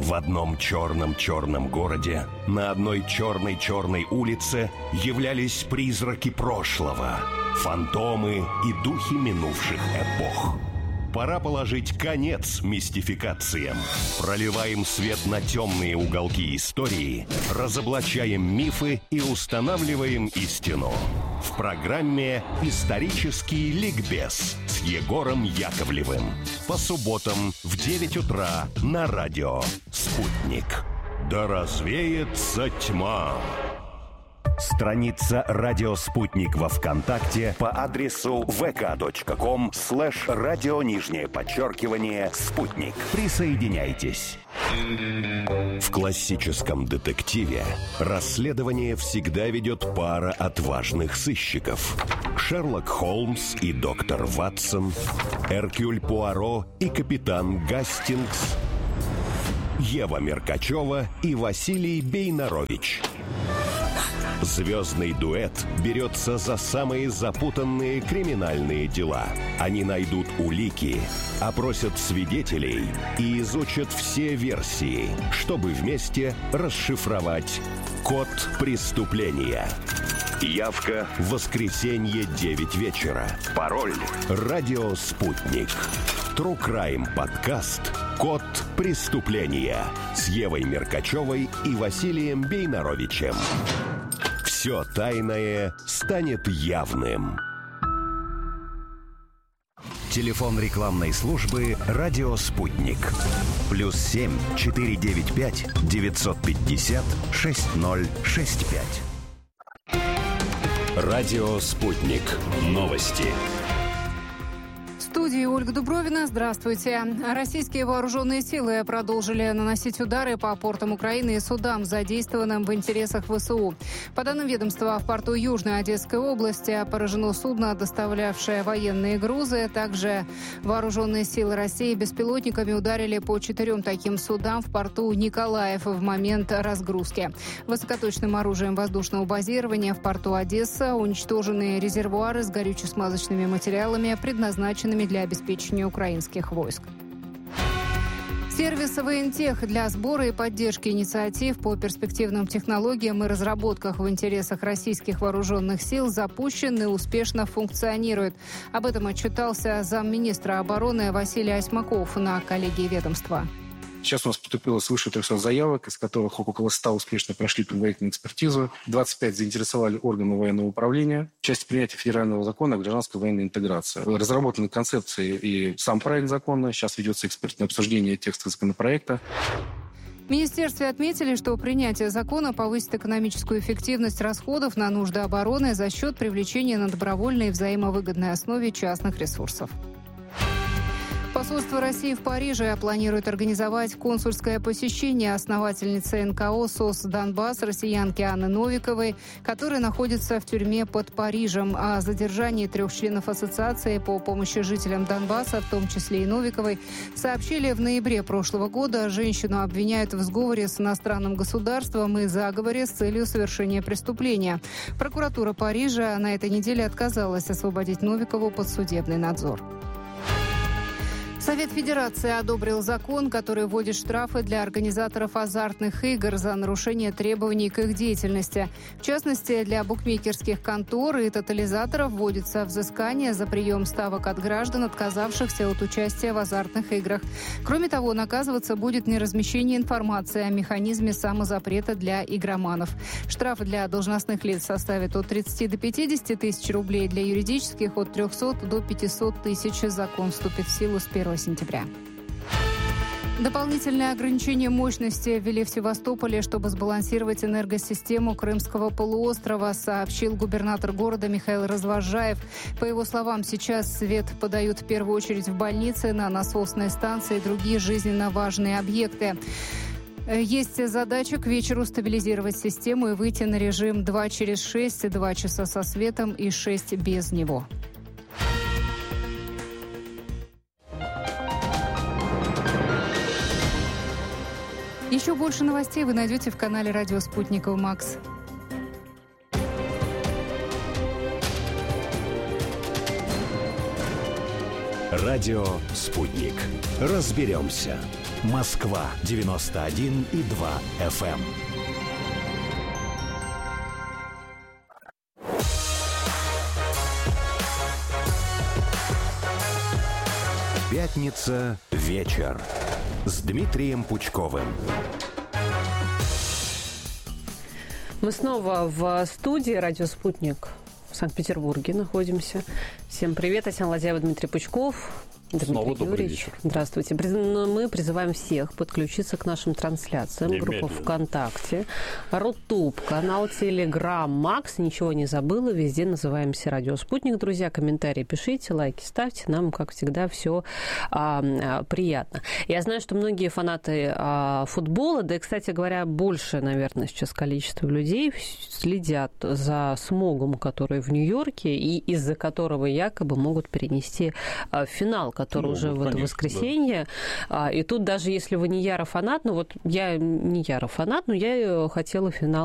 В одном черном-черном городе, на одной черной-черной улице являлись призраки прошлого, фантомы и духи минувших эпох. Пора положить конец мистификациям. Проливаем свет на темные уголки истории, разоблачаем мифы и устанавливаем истину. В программе «Исторический ликбез» с Егором Яковлевым. По субботам в 9 утра на радио «Спутник». Да развеется тьма. Страница «Радио Спутник» во ВКонтакте по адресу vk.com/радио_спутник. Присоединяйтесь. В классическом детективе расследование всегда ведет пара отважных сыщиков. Шерлок Холмс и доктор Ватсон, Эркюль Пуаро и капитан Гастингс, Ева Меркачева и Василий Бейнарович. Звездный дуэт берется за самые запутанные криминальные дела. Они найдут улики, опросят свидетелей и изучат все версии, чтобы вместе расшифровать код преступления. Явка в воскресенье 9 вечера. Пароль «Радио Спутник». True Crime подкаст «Код преступления» с Евой Меркачевой и Василием Бейнаровичем. Все тайное станет явным. Телефон рекламной службы «Радио Спутник». +7 495 950 6065. Радио Спутник. Новости. В студии Ольга Дубровина. Здравствуйте. Российские вооруженные силы продолжили наносить удары по портам Украины и судам, задействованным в интересах ВСУ. По данным ведомства, в порту Южной Одесской области поражено судно, доставлявшее военные грузы. Также вооруженные силы России беспилотниками ударили по 4 таким судам в порту Николаев в момент разгрузки. Высокоточным оружием воздушного базирования в порту Одесса уничтожены резервуары с горюче-смазочными материалами, предназначенными для обеспечения украинских войск. Сервис «Воентех» для сбора и поддержки инициатив по перспективным технологиям и разработках в интересах российских вооруженных сил запущен и успешно функционирует. Об этом отчитался замминистра обороны Василий Осьмаков на коллегии ведомства. Сейчас у нас поступило свыше 300 заявок, из которых около 100 успешно прошли предварительную экспертизу, 25 заинтересовали органы военного управления. В части принятия федерального закона о гражданской военной интеграции. Разработаны концепции и сам проект закона. Сейчас ведется экспертное обсуждение текста законопроекта. В министерстве отметили, что принятие закона повысит экономическую эффективность расходов на нужды обороны за счет привлечения на добровольной и взаимовыгодной основе частных ресурсов. Посольство России в Париже планирует организовать консульское посещение основательницы НКО «СОС Донбасс» россиянки Анны Новиковой, которая находится в тюрьме под Парижем. О задержании 3 членов ассоциации по помощи жителям Донбасса, в том числе и Новиковой, сообщили в ноябре прошлого года. Женщину обвиняют в сговоре с иностранным государством и заговоре с целью совершения преступления. Прокуратура Парижа на этой неделе отказалась освободить Новикову под судебный надзор. Совет Федерации одобрил закон, который вводит штрафы для организаторов азартных игр за нарушение требований к их деятельности. В частности, для букмекерских контор и тотализаторов вводится взыскание за прием ставок от граждан, отказавшихся от участия в азартных играх. Кроме того, наказываться будет неразмещение информации о механизме самозапрета для игроманов. Штрафы для должностных лиц составят от 30 до 50 тысяч рублей, для юридических от 300 до 500 тысяч. Закон вступит в силу с 1 сентября. Дополнительные ограничения мощности ввели в Севастополе, чтобы сбалансировать энергосистему Крымского полуострова, сообщил губернатор города Михаил Развозжаев. По его словам, сейчас свет подают в первую очередь в больницы, на насосные станции и другие жизненно важные объекты. Есть задача к вечеру стабилизировать систему и выйти на режим 2 через 6, 2 часа со светом и 6 без него. Еще больше новостей вы найдете в канале «Радио Спутник Макс». Радио «Спутник». Разберемся. Москва, 91,2 FM. Пятница. Вечер. С Дмитрием Пучковым. Мы снова в студии «Радио Спутник» в Санкт-Петербурге находимся. Всем привет, Татьяна Ладяева, Дмитрий Пучков. Снова добрый вечер. Здравствуйте. Мы призываем всех подключиться к нашим трансляциям. Группа ВКонтакте, Рутуб, канал Телеграм, Макс. Ничего не забыла. Везде называемся «Радио Спутник». Друзья, комментарии пишите, лайки ставьте. Нам, как всегда, все приятно. Я знаю, что многие фанаты футбола, да и, кстати говоря, больше, наверное, сейчас количество людей следят за смогом, который в Нью-Йорке, и из-за которого якобы могут перенести финал, который уже в это воскресенье. Да. И тут даже если вы не яро фанат, я не яро фанат, но я хотела финал